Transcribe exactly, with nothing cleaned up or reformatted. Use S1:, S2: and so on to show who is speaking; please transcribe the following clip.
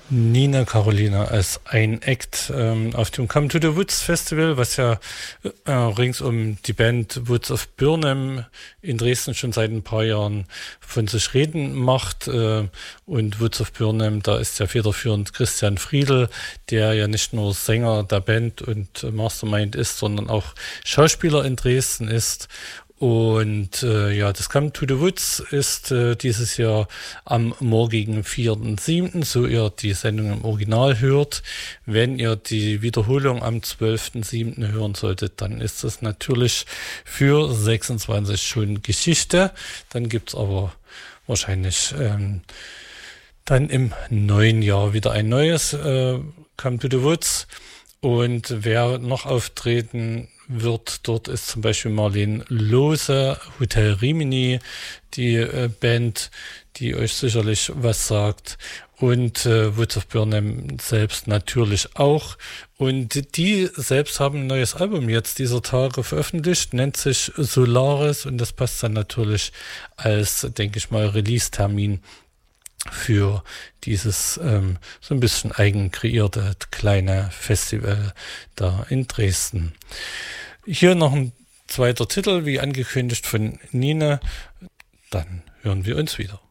S1: Nina Carolina als ein Act ähm, auf dem Come to the Woods Festival, was ja äh, rings um die Band Woods of Burnham in Dresden schon seit ein paar Jahren von sich reden macht. Äh, und Woods of Burnham, da ist ja federführend Christian Friedl, der ja nicht nur Sänger der Band und Mastermind ist, sondern auch Schauspieler in Dresden ist. Und äh, ja, das Come to the Woods ist äh, dieses Jahr am morgigen vierten siebten, so ihr die Sendung im Original hört. Wenn ihr die Wiederholung am zwölften siebten hören solltet, dann ist das natürlich für sechsundzwanzig schon Geschichte. Dann gibt's aber wahrscheinlich ähm, dann im neuen Jahr wieder ein neues äh, Come to the Woods. Und wer noch auftreten wird, dort ist zum Beispiel Marlene Lohse, Hotel Rimini, die äh, Band, die euch sicherlich was sagt. Und äh, Woods of Burnham selbst natürlich auch. Und die selbst haben ein neues Album jetzt dieser Tage veröffentlicht, nennt sich Solaris. Und das passt dann natürlich als, denke ich mal, Release-Termin für dieses ähm, so ein bisschen eigen kreierte kleine Festival da in Dresden. Hier noch ein zweiter Titel, wie angekündigt von Nina. Dann hören wir uns wieder.